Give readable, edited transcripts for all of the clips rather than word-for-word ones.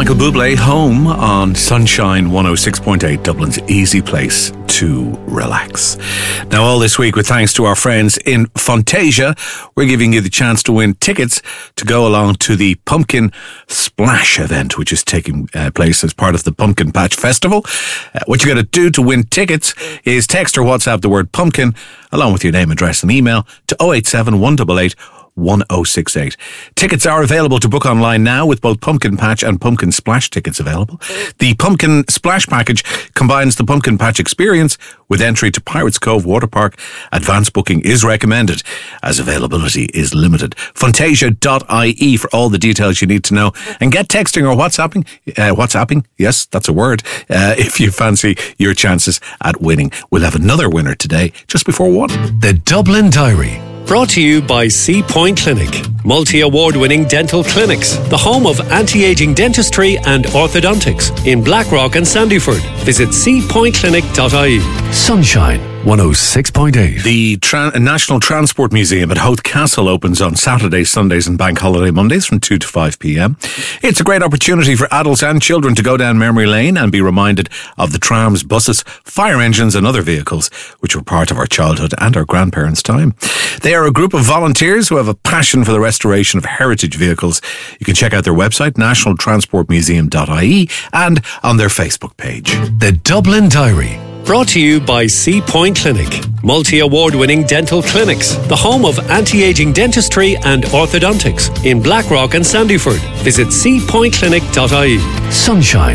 Michael Bublé, Home on Sunshine 106.8, Dublin's easy place to relax. Now, all this week, with thanks to our friends in Fantasia, we're giving you the chance to win tickets to go along to the Pumpkin Splash event, which is taking place as part of the Pumpkin Patch Festival. What you got to do to win tickets is text or WhatsApp the word pumpkin along with your name, address and email to 087 188 1068. Tickets are available to book online now, with both Pumpkin Patch and Pumpkin Splash tickets available. The Pumpkin Splash package combines the Pumpkin Patch experience with entry to Pirates Cove Water Park. Advanced booking is recommended as availability is limited. Fantasia.ie for all the details you need to know, and get texting or WhatsApping, yes, that's a word, if you fancy your chances at winning. We'll have another winner today just before 1. The Dublin Diary. Brought to you by Sea Point Clinic, multi-award-winning dental clinics, the home of anti-aging dentistry and orthodontics in Blackrock and Sandyford. Visit seapointclinic.ie. Sunshine 106.8. The National Transport Museum at Howth Castle opens on Saturdays, Sundays and Bank Holiday Mondays from 2 to 5 p.m. It's a great opportunity for adults and children to go down memory lane and be reminded of the trams, buses, fire engines and other vehicles which were part of our childhood and our grandparents' time. They are a group of volunteers who have a passion for the restoration of heritage vehicles. You can check out their website, nationaltransportmuseum.ie, and on their Facebook page. The Dublin Diary. Brought to you by Sea Point Clinic, multi-award-winning dental clinics, the home of anti-aging dentistry and orthodontics in Blackrock and Sandyford. Visit seapointclinic.ie. Sunshine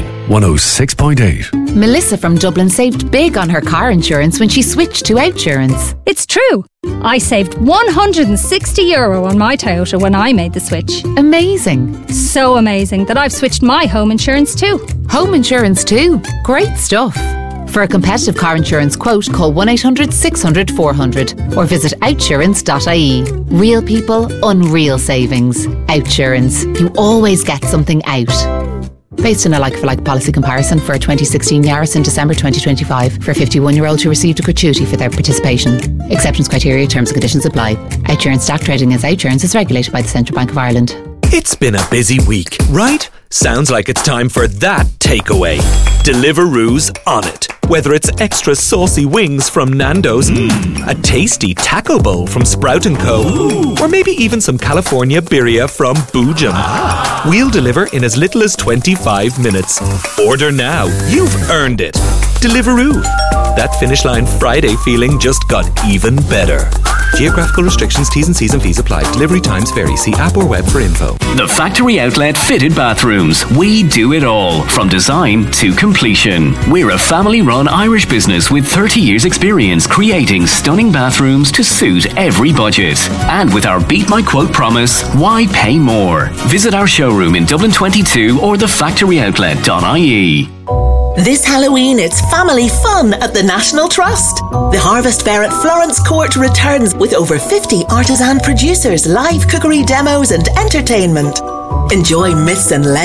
106.8. Melissa from Dublin saved big on her car insurance when she switched to Outsurance. It's true. I saved €160 on my Toyota when I made the switch. Amazing. So amazing that I've switched my home insurance too. Home insurance too. Great stuff. For a competitive car insurance quote, call 1-800-600-400 or visit outsurance.ie. Real people, unreal savings. Outsurance. You always get something out. Based on a like-for-like policy comparison for a 2016 Yaris in December 2025 for 51-year-olds who received a gratuity for their participation. Acceptance criteria, terms and conditions apply. Outsurance stock trading as Outsurance is regulated by the Central Bank of Ireland. It's been a busy week, right? Sounds like it's time for that takeaway. Deliveroo's on it. Whether it's extra saucy wings from Nando's, a tasty taco bowl from Sprout & Co., or maybe even some California birria from Boojum. We'll deliver in as little as 25 minutes. Order now. You've earned it. Deliveroo. That Finish Line Friday feeling just got even better. Geographical restrictions, T's and C's and fees apply. Delivery times vary. See app or web for info. The Factory Outlet Fitted Bathrooms. We do it all, from design to completion. We're a family-run Irish business with 30 years experience creating stunning bathrooms to suit every budget. And with our Beat My Quote promise, why pay more? Visit our showroom in Dublin 22 or thefactoryoutlet.ie. This Halloween, it's family fun at the National Trust. The Harvest Fair at Florence Court returns with over 50 artisan producers, live cookery demos and entertainment. Enjoy myths and legends